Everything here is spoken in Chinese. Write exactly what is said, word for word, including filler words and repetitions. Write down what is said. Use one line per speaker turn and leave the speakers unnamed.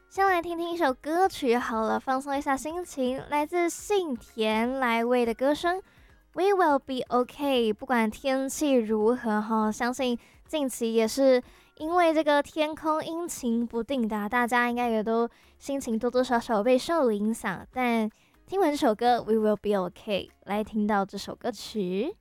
先来听听一首歌曲好了，放松一下心情。来自信田来未的歌声，We will be okay。不管天气如何哈，相信近期也是因为这个天空阴晴不定的啊，大家应该也都心情多多少少被受影响。但听完这首歌，We will be okay，来听到这首歌曲。